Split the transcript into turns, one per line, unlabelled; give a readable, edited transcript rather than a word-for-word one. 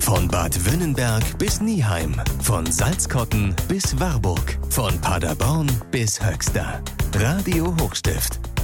Von Bad Wünnenberg bis Nieheim, von Salzkotten bis Warburg, von Paderborn bis Höxter. Radio Hochstift.